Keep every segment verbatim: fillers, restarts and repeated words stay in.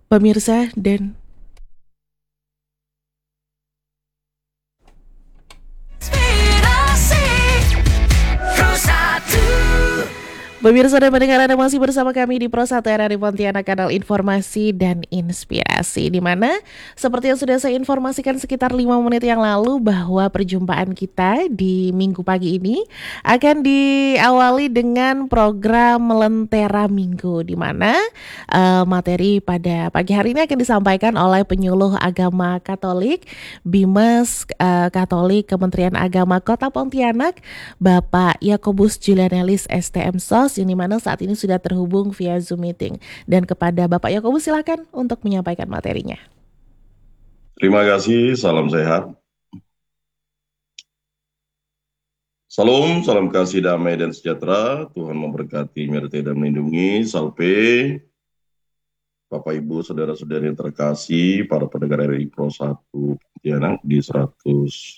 Pemirsa dan Pemirsa dan pendengar, Anda masih bersama kami di Pro satu R R I Pontianak, kanal informasi dan inspirasi, di mana seperti yang sudah saya informasikan sekitar lima menit yang lalu bahwa perjumpaan kita di minggu pagi ini akan diawali dengan program Lentera Minggu, di mana uh, materi pada pagi hari ini akan disampaikan oleh penyuluh agama Katolik Bimas uh, Katolik Kementerian Agama Kota Pontianak, Bapak Yakobus Julianelis S T M Sos, yang dimana saat ini sudah terhubung via Zoom meeting. Dan kepada Bapak Yakobus silakan untuk menyampaikan materinya. Terima kasih, salam sehat. Salam, salam kasih, damai dan sejahtera. Tuhan memberkati, menyertai dan melindungi. Salve. Bapak Ibu, saudara-saudari yang terkasih, para pendengar R R I Pro satu Pontianak di seratus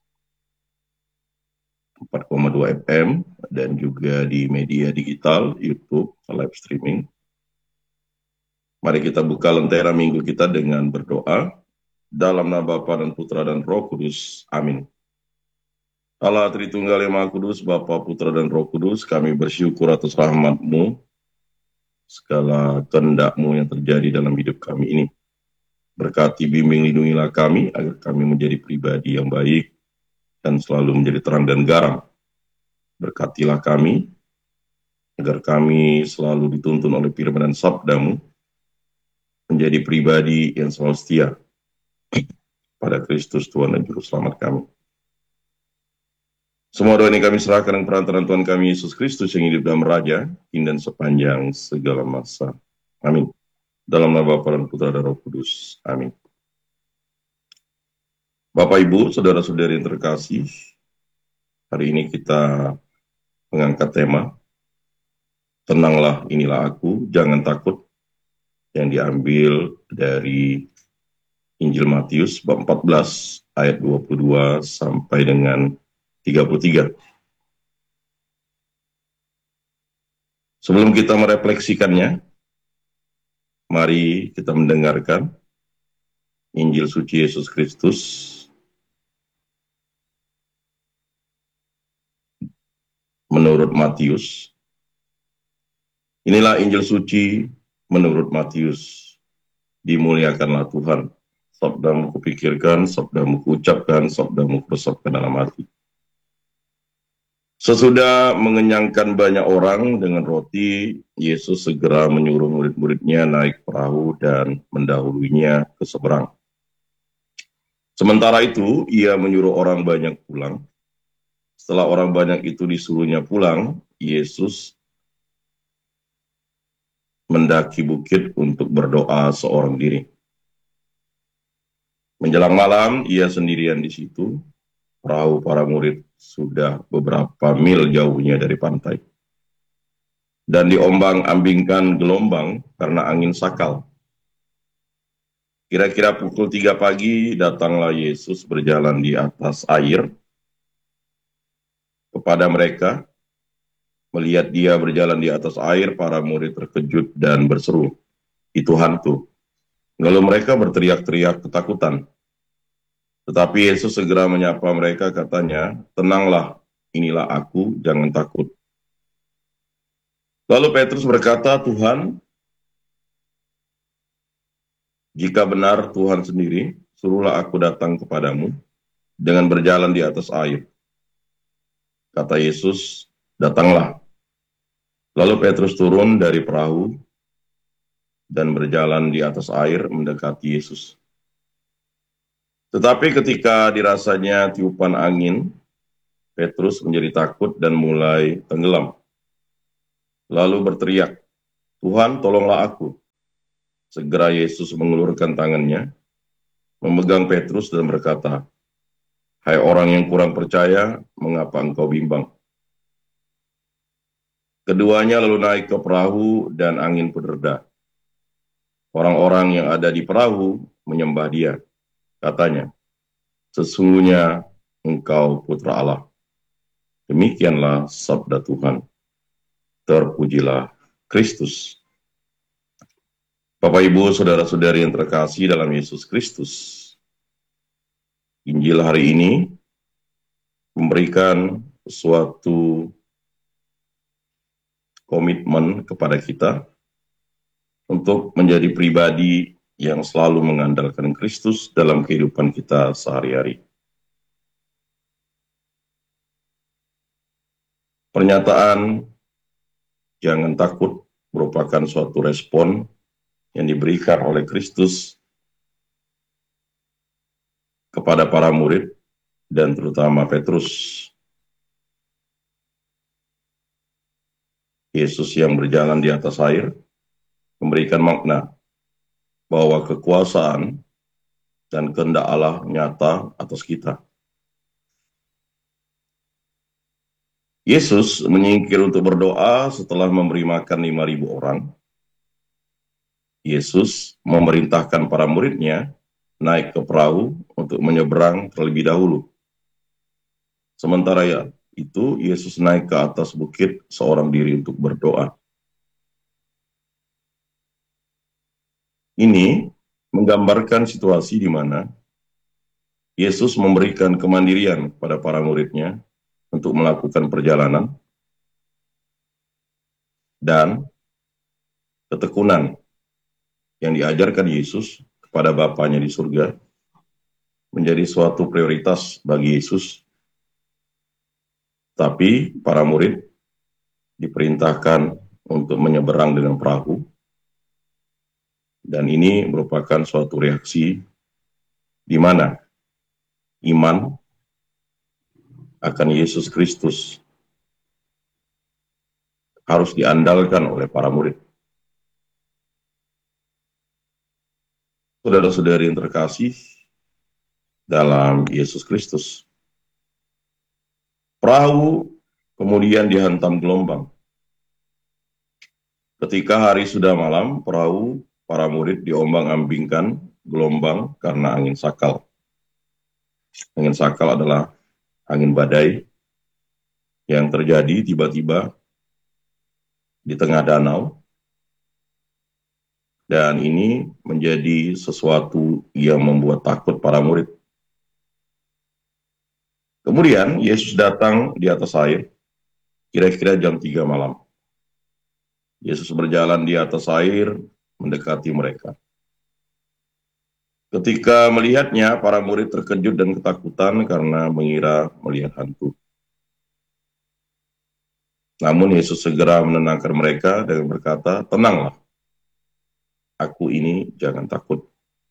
empat koma dua F M dan juga di media digital, YouTube, live streaming. Mari kita buka lentera minggu kita dengan berdoa. Dalam nama Bapa dan Putra dan Roh Kudus. Amin. Allah Tritunggal yang Maha Kudus, Bapa, Putra, dan Roh Kudus, kami bersyukur atas rahmat-Mu, segala kehendak-Mu yang terjadi dalam hidup kami ini. Berkati, bimbing, lindungilah kami, agar kami menjadi pribadi yang baik, dan selalu menjadi terang dan garam. Berkatilah kami, agar kami selalu dituntun oleh firman dan sabda-Mu, menjadi pribadi yang selalu setia pada Kristus Tuhan dan Juru Selamat kami. Semua doa ini kami serahkan dengan perantaraan Tuhan kami Yesus Kristus yang hidup dan meraja, kini dan sepanjang segala masa. Amin. Dalam nama Bapa dan Putra dan Roh Kudus. Amin. Bapak, Ibu, saudara-saudari yang terkasih, hari ini kita mengangkat tema Tenanglah, inilah aku, jangan takut, yang diambil dari Injil Matius bab empat belas ayat dua puluh dua sampai dengan tiga puluh tiga. Sebelum kita merefleksikannya, mari kita mendengarkan Injil suci Yesus Kristus menurut Matius. Inilah Injil suci menurut Matius. Dimuliakanlah Tuhan. Sabdamu kupikirkan, sabdamu kuucapkan, sabdamu kuresapkan dalam hati. Sesudah mengenyangkan banyak orang dengan roti, Yesus segera menyuruh murid-muridnya naik perahu dan mendahulunya ke seberang. Sementara itu, ia menyuruh orang banyak pulang. Setelah orang banyak itu disuruhnya pulang, Yesus mendaki bukit untuk berdoa seorang diri. Menjelang malam, ia sendirian di situ. Perahu para murid sudah beberapa mil jauhnya dari pantai. Dan diombang-ambingkan gelombang karena angin sakal. Kira-kira pukul tiga pagi, datanglah Yesus berjalan di atas air kepada mereka. Melihat dia berjalan di atas air, para murid terkejut dan berseru, "Itu hantu." Lalu mereka berteriak-teriak ketakutan. Tetapi Yesus segera menyapa mereka, katanya, "Tenanglah, inilah aku, jangan takut." Lalu Petrus berkata, "Tuhan, jika benar Tuhan sendiri, suruhlah aku datang kepadamu dengan berjalan di atas air." Kata Yesus, "Datanglah." Lalu Petrus turun dari perahu dan berjalan di atas air mendekati Yesus. Tetapi ketika dirasanya tiupan angin, Petrus menjadi takut dan mulai tenggelam. Lalu berteriak, "Tuhan, tolonglah aku." Segera Yesus mengulurkan tangannya, memegang Petrus dan berkata, "Hai orang yang kurang percaya, mengapa engkau bimbang?" Keduanya lalu naik ke perahu dan angin pun reda. Orang-orang yang ada di perahu menyembah dia. Katanya, "Sesungguhnya engkau putra Allah." Demikianlah sabda Tuhan. Terpujilah Kristus. Bapak, Ibu, saudara-saudari yang terkasih dalam Yesus Kristus, Injil hari ini memberikan suatu komitmen kepada kita untuk menjadi pribadi yang selalu mengandalkan Kristus dalam kehidupan kita sehari-hari. Pernyataan jangan takut merupakan suatu respon yang diberikan oleh Kristus kepada para murid dan terutama Petrus. Yesus yang berjalan di atas air memberikan makna bahwa kekuasaan dan kehendak Allah nyata atas kita. Yesus menyingkir untuk berdoa setelah memberi makan lima ribu orang. Yesus memerintahkan para muridnya naik ke perahu untuk menyeberang terlebih dahulu. Sementara ya, itu Yesus naik ke atas bukit seorang diri untuk berdoa. Ini menggambarkan situasi di mana Yesus memberikan kemandirian kepada para muridnya untuk melakukan perjalanan dan ketekunan yang diajarkan Yesus kepada Bapanya di surga menjadi suatu prioritas bagi Yesus. Tapi para murid diperintahkan untuk menyeberang dengan perahu, dan ini merupakan suatu reaksi di mana iman akan Yesus Kristus harus diandalkan oleh para murid. Saudara-saudari yang terkasih dalam Yesus Kristus, perahu kemudian dihantam gelombang. Ketika hari sudah malam, perahu para murid diombang-ambingkan gelombang karena angin sakal. Angin sakal adalah angin badai yang terjadi tiba-tiba di tengah danau, dan ini menjadi sesuatu yang membuat takut para murid. Kemudian Yesus datang di atas air, kira-kira jam tiga malam. Yesus berjalan di atas air, mendekati mereka. Ketika melihatnya, para murid terkejut dan ketakutan karena mengira melihat hantu. Namun Yesus segera menenangkan mereka dengan berkata, "Tenanglah, aku ini, jangan takut."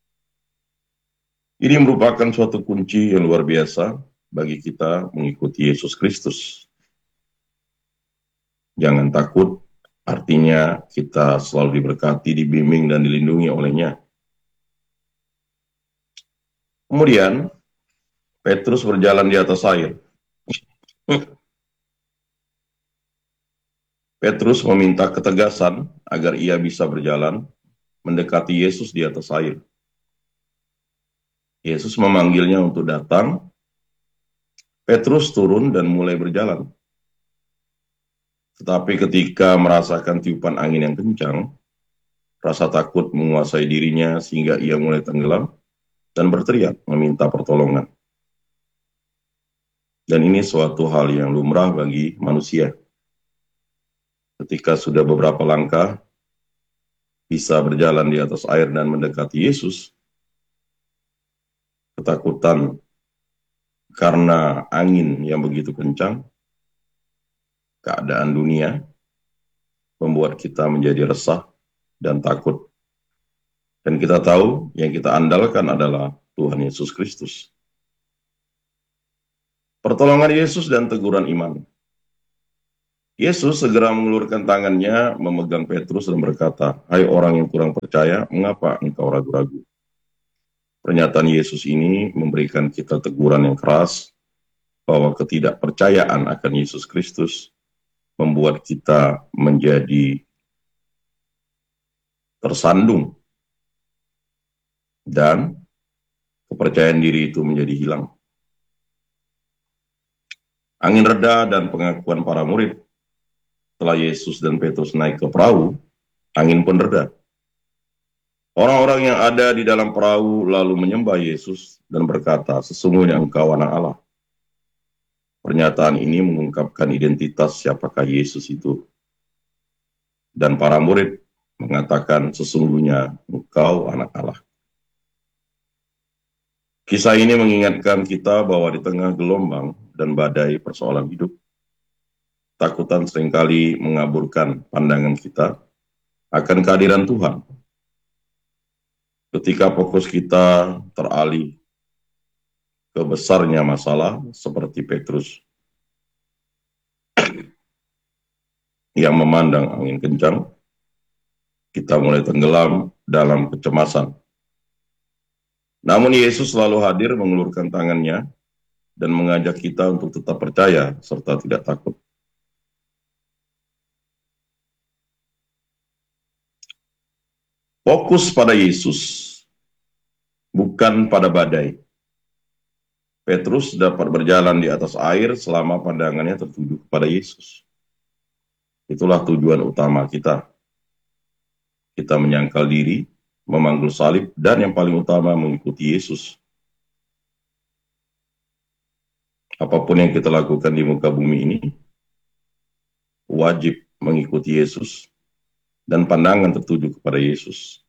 Ini merupakan suatu kunci yang luar biasa bagi kita mengikuti Yesus Kristus. Jangan takut, artinya kita selalu diberkati, dibimbing, dan dilindungi olehnya. Kemudian, Petrus berjalan di atas air. Petrus meminta ketegasan agar ia bisa berjalan mendekati Yesus di atas air. Yesus memanggilnya untuk datang. Petrus turun dan mulai berjalan. Tetapi ketika merasakan tiupan angin yang kencang, rasa takut menguasai dirinya sehingga ia mulai tenggelam dan berteriak meminta pertolongan. Dan ini suatu hal yang lumrah bagi manusia. Ketika sudah beberapa langkah bisa berjalan di atas air dan mendekati Yesus, ketakutan karena angin yang begitu kencang, keadaan dunia membuat kita menjadi resah dan takut. Dan kita tahu yang kita andalkan adalah Tuhan Yesus Kristus. Pertolongan Yesus dan teguran iman. Yesus segera mengulurkan tangannya, memegang Petrus dan berkata, "Hai orang yang kurang percaya, mengapa engkau ragu-ragu?" Pernyataan Yesus ini memberikan kita teguran yang keras bahwa ketidakpercayaan akan Yesus Kristus membuat kita menjadi tersandung dan kepercayaan diri itu menjadi hilang. Angin reda dan pengakuan para murid. Setelah Yesus dan Petrus naik ke perahu, angin pun reda. Orang-orang yang ada di dalam perahu lalu menyembah Yesus dan berkata, "Sesungguhnya engkau anak Allah." Pernyataan ini mengungkapkan identitas siapakah Yesus itu. Dan para murid mengatakan, "Sesungguhnya engkau anak Allah." Kisah ini mengingatkan kita bahwa di tengah gelombang dan badai persoalan hidup, takutan seringkali mengaburkan pandangan kita akan kehadiran Tuhan. Ketika fokus kita teralih ke besarnya masalah, seperti Petrus yang memandang angin kencang, kita mulai tenggelam dalam kecemasan. Namun Yesus selalu hadir mengulurkan tangannya dan mengajak kita untuk tetap percaya serta tidak takut. Fokus pada Yesus, bukan pada badai. Petrus dapat berjalan di atas air selama pandangannya tertuju kepada Yesus. Itulah tujuan utama kita. Kita menyangkal diri, memanggul salib, dan yang paling utama mengikuti Yesus. Apapun yang kita lakukan di muka bumi ini, wajib mengikuti Yesus dan pandangan tertuju kepada Yesus.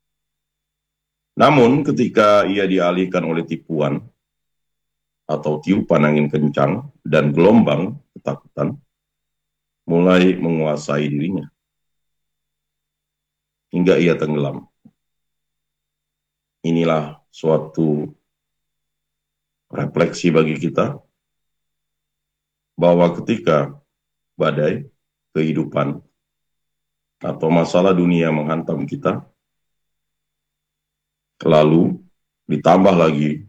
Namun ketika ia dialihkan oleh tipuan atau tiupan angin kencang dan gelombang ketakutan mulai menguasai dirinya hingga ia tenggelam. Inilah suatu refleksi bagi kita bahwa ketika badai kehidupan atau masalah dunia menghantam kita, lalu ditambah lagi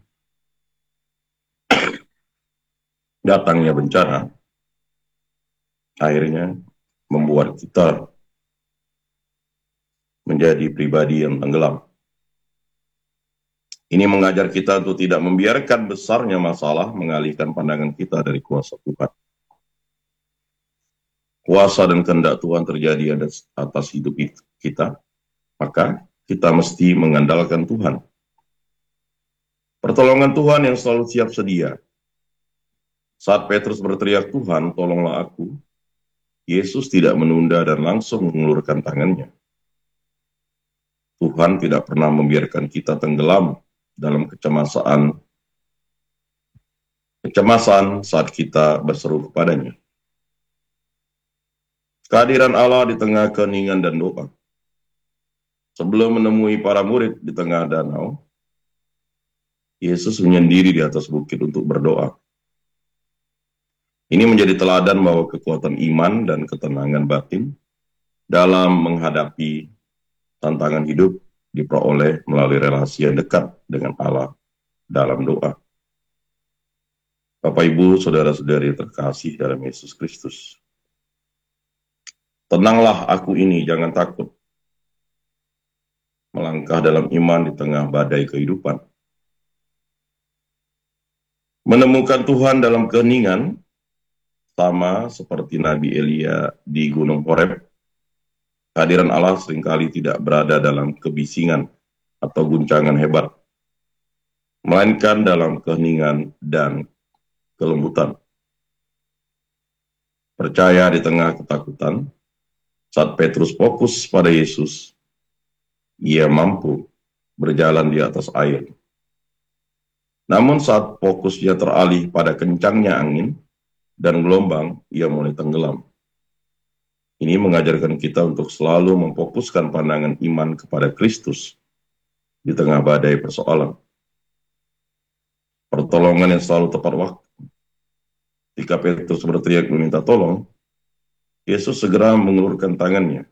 datangnya bencana, akhirnya membuat kita menjadi pribadi yang tenggelam. Ini mengajar kita untuk tidak membiarkan besarnya masalah mengalihkan pandangan kita dari kuasa Tuhan. Kuasa dan kehendak Tuhan terjadi atas hidup kita, maka kita mesti mengandalkan Tuhan. Pertolongan Tuhan yang selalu siap sedia. Saat Petrus berteriak, "Tuhan, tolonglah aku," Yesus tidak menunda dan langsung mengulurkan tangannya. Tuhan tidak pernah membiarkan kita tenggelam dalam kecemasan, kecemasan saat kita berseru kepadanya. Kehadiran Allah di tengah keheningan dan doa. Sebelum menemui para murid di tengah danau, Yesus menyendiri di atas bukit untuk berdoa. Ini menjadi teladan bahwa kekuatan iman dan ketenangan batin dalam menghadapi tantangan hidup diperoleh melalui relasi yang dekat dengan Allah dalam doa. Bapak, Ibu, saudara-saudari terkasih dalam Yesus Kristus. Tenanglah aku ini, jangan takut. Melangkah dalam iman di tengah badai kehidupan. Menemukan Tuhan dalam keheningan, sama seperti Nabi Elia di Gunung Horeb. Kehadiran Allah seringkali tidak berada dalam kebisingan atau guncangan hebat, melainkan dalam keheningan dan kelembutan. Percaya di tengah ketakutan, saat Petrus fokus pada Yesus, ia mampu berjalan di atas air. Namun saat fokusnya teralih pada kencangnya angin dan gelombang, ia mulai tenggelam. Ini mengajarkan kita untuk selalu memfokuskan pandangan iman kepada Kristus di tengah badai persoalan. Pertolongan yang selalu tepat waktu. Ketika Petrus berteriak meminta tolong, Yesus segera mengulurkan tangannya.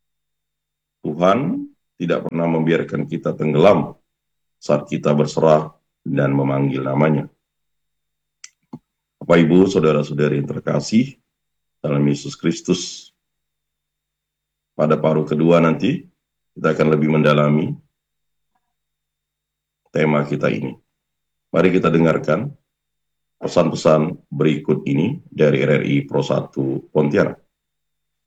Tuhan tidak pernah membiarkan kita tenggelam saat kita berserah dan memanggil namanya. Bapak, Ibu, saudara-saudari yang terkasih dalam Yesus Kristus, pada paruh kedua nanti kita akan lebih mendalami tema kita ini. Mari kita dengarkan pesan-pesan berikut ini dari R R I Pro satu Pontianak.